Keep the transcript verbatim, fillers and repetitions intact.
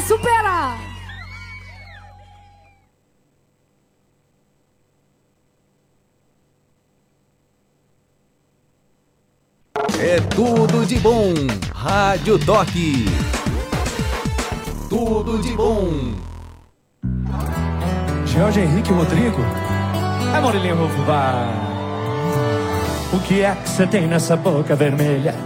superar. É tudo de bom. Rádio Toque. Tudo de bom. Jorge Henrique Rodrigo. É Murilinho Rufo, vai. O que é que você tem nessa boca vermelha?